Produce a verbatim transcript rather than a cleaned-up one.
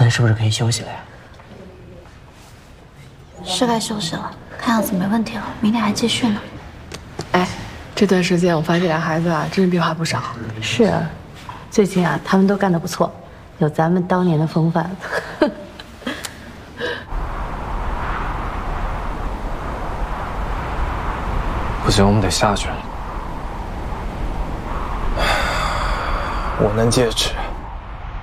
在是不是可以休息了呀？ 是该休息了，看样子没问题了，明天还继续呢。 哎，这段时间我发现这俩孩子啊，真是变化不少。 是啊，最近啊，他们都干得不错，有咱们当年的风范。 不行，我们得下去了。我能戒尺。